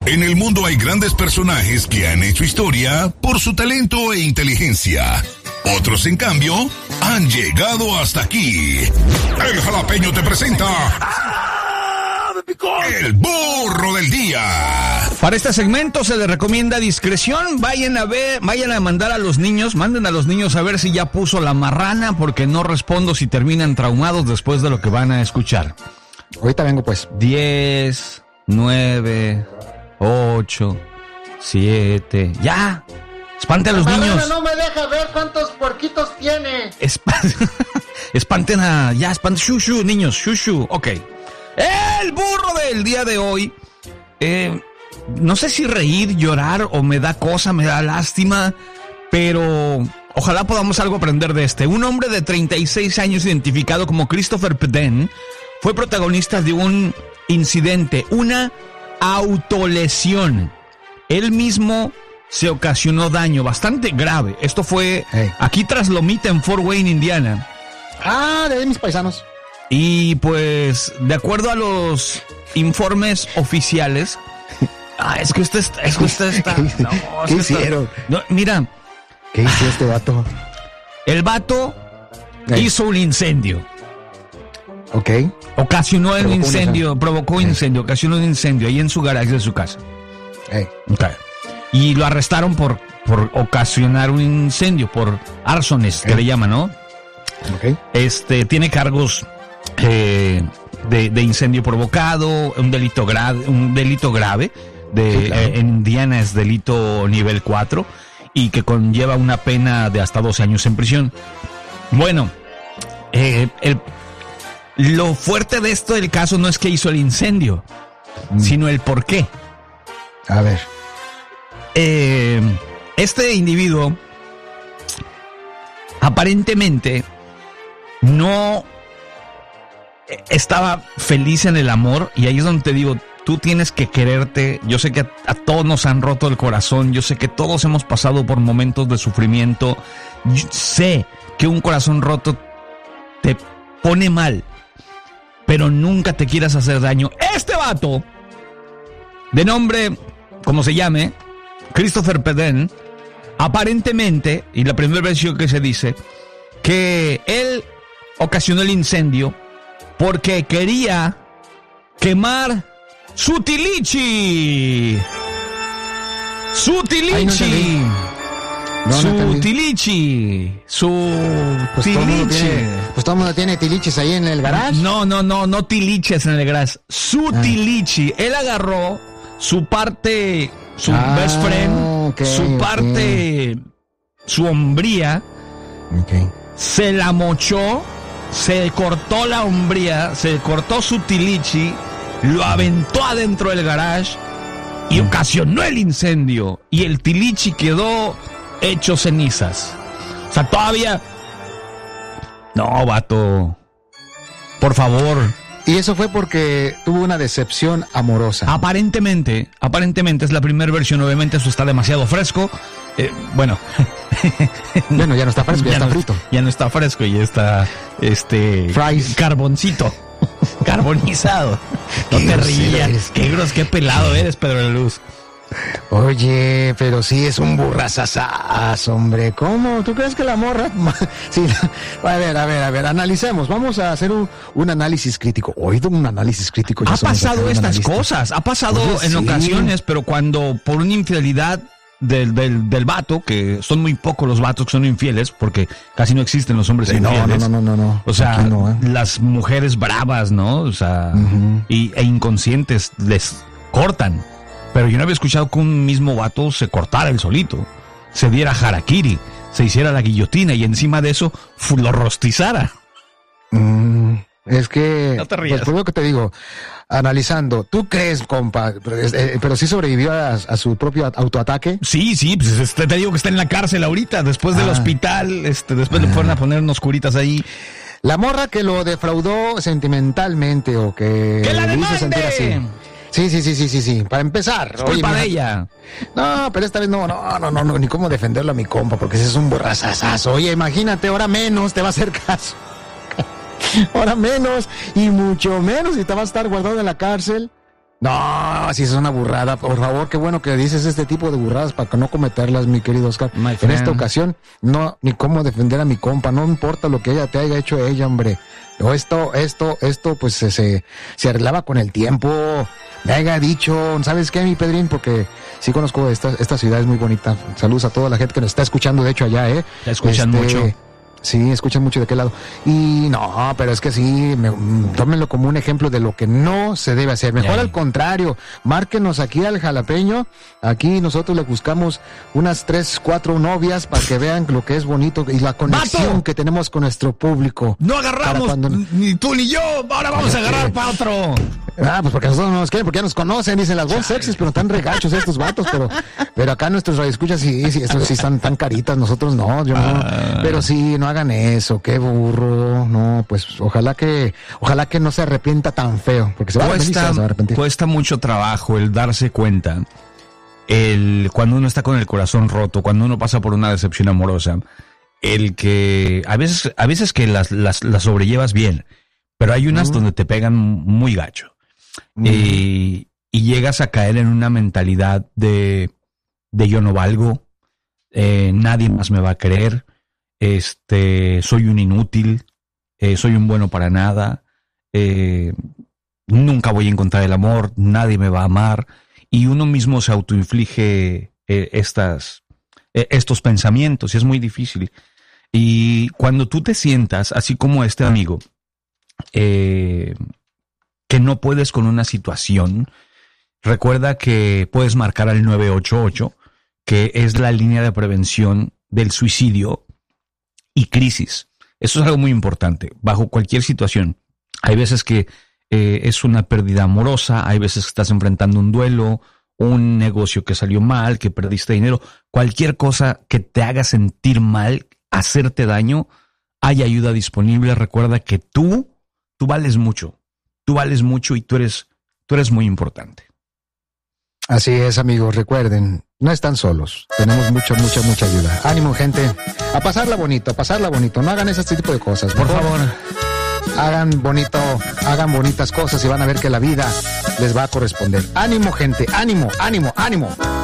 En el mundo hay grandes personajes que han hecho historia por su talento e inteligencia. Otros, en cambio, han llegado hasta aquí. El Jalapeño te presenta... El burro del día. Para este segmento se les recomienda discreción. Vayan a mandar a los niños, manden a los niños a ver si ya puso la marrana, porque no respondo si terminan traumados después de lo que van a escuchar. Ahorita vengo, pues. 10, 9, 8, 7, ya. Espante a los niños. No me deja ver cuántos puerquitos tiene. Espanten a... Ya, espanten. Shushu, niños, shushu. Ok. El burro del día de hoy. No sé si reír, llorar o me da cosa, me da lástima, pero ojalá podamos algo aprender de este. Un hombre de 36 años identificado como Christopher Pedden fue protagonista de un incidente, una autolesión. Él mismo se ocasionó daño bastante grave. Esto fue aquí tras Lomita en Fort Wayne, Indiana. Ah, de mis paisanos. Y pues, de acuerdo a los informes oficiales... es que usted está... ¿Qué hicieron? Mira. ¿Qué hizo este vato? El vato hizo un incendio. Ok. Ocasionó un incendio, provocó un incendio, ocasionó un incendio ahí en su garaje de su casa. Okay. Y lo arrestaron por ocasionar un incendio, por arsones, que le llaman, ¿no? Okay. Tiene cargos de incendio provocado, un delito grave. Sí, claro. En Indiana es delito nivel 4 y que conlleva una pena de hasta 12 años en prisión. Bueno, lo fuerte de esto del caso no es que hizo el incendio, sino el por qué. A ver. Este individuo aparentemente no estaba feliz en el amor, y ahí es donde te digo, tú tienes que quererte. Yo sé que a todos nos han roto el corazón, yo sé que todos hemos pasado por momentos de sufrimiento, yo sé que un corazón roto te pone mal, pero nunca te quieras hacer daño. Este vato, de nombre, como se llame, Christopher Pedden, aparentemente, y la primera versión que se dice, que él ocasionó el incendio porque quería quemar su tilichi. Su tilichi. Su tilichi. Pues todo el mundo tiene tiliches ahí en el garage. No tiliches en el garage. Su tilichi. Él agarró su parte, su best friend, su parte, su hombría, se la mochó, se cortó la hombría, se cortó su tilichi, lo aventó adentro del garage y ocasionó el incendio. Y el tilichi quedó hecho cenizas. O sea, todavía... No, vato. Por favor. Y eso fue porque tuvo una decepción amorosa. Aparentemente es la primera versión. Obviamente eso está demasiado fresco. Bueno, ya no está fresco, ya está frito. Ya no está fresco, ya está fries. Carboncito. Carbonizado. No te rías. Qué pelado eres, Pedro de la Luz. Oye, pero sí es un burrazazaz, hombre. ¿Cómo? ¿Tú crees que la morra? Sí, a ver, analicemos. Vamos a hacer un análisis crítico. Oído un análisis crítico. Ha pasado estas cosas. Ha pasado en ocasiones, pero cuando por una infidelidad del vato, que son muy pocos los vatos que son infieles, porque casi no existen los hombres infieles. No. O sea, las mujeres bravas, ¿no? O sea, e inconscientes les cortan. Pero yo no había escuchado que un mismo vato se cortara el solito, se diera harakiri, se hiciera la guillotina y encima de eso lo rostizara. Es que, no te rías. Pues por lo que te digo, analizando, ¿tú crees, compa? Pero sí sobrevivió a su propio autoataque. Sí, pues te digo que está en la cárcel ahorita, después del hospital, después le fueron a poner unos curitas ahí. La morra que lo defraudó sentimentalmente o que la le hizo sentir así. Sí. Para empezar. Es culpa de ella. No, pero esta vez no, ni cómo defenderlo a mi compa, porque ese es un borrazazazo. Oye, imagínate, ahora menos te va a hacer caso. Ahora menos, y mucho menos, si te vas a estar guardado en la cárcel. No, si es una burrada, por favor, qué bueno que dices este tipo de burradas para que no cometerlas, mi querido Oscar. En esta ocasión, no, ni cómo defender a mi compa, no importa lo que ella te haya hecho ella, hombre. O esto, pues se arreglaba con el tiempo. Me haya dicho, ¿sabes qué, mi Pedrín? Porque sí conozco esta ciudad, es muy bonita. Saludos a toda la gente que nos está escuchando, de hecho, allá, Te escuchan mucho. Sí, escuchan mucho de qué lado. Y no, pero es que sí, tómenlo como un ejemplo de lo que no se debe hacer. Mejor al contrario, márquenos aquí al Jalapeño. Aquí nosotros le buscamos unas 3, 4 novias para que vean lo que es bonito y la conexión ¡Vato! que tenemos con nuestro público. No agarramos, ni tú ni yo, ahora vamos a agarrar para otro. Pues porque nosotros no nos quieren, porque ya nos conocen, dicen las voces sexys, pero están regachos estos vatos, pero acá nuestros radioescuchas sí, estos sí están tan caritas, nosotros no, yo no, pero sí, no hagan eso, qué burro, no, pues ojalá que no se arrepienta tan feo, porque se va a arrepentir. Cuesta mucho trabajo el darse cuenta, cuando uno está con el corazón roto, cuando uno pasa por una decepción amorosa, el que a veces que las sobrellevas bien, pero hay unas donde te pegan muy gacho. Y llegas a caer en una mentalidad de yo no valgo, nadie más me va a querer, soy un inútil, soy un bueno para nada, nunca voy a encontrar el amor, nadie me va a amar, y uno mismo se autoinflige estos pensamientos, y es muy difícil. Y cuando tú te sientas, así como este amigo, que no puedes con una situación, recuerda que puedes marcar al 988, que es la línea de prevención del suicidio y crisis. Eso es algo muy importante, bajo cualquier situación. Hay veces que es una pérdida amorosa, hay veces que estás enfrentando un duelo, un negocio que salió mal, que perdiste dinero, cualquier cosa que te haga sentir mal, hacerte daño, hay ayuda disponible. Recuerda que tú vales mucho. Tú vales mucho y tú eres muy importante. Así es, amigos, recuerden, no están solos. Tenemos mucha ayuda. Ánimo, gente, a pasarla bonito, no hagan ese tipo de cosas. Por favor, hagan bonitas cosas y van a ver que la vida les va a corresponder. Ánimo, gente, ánimo.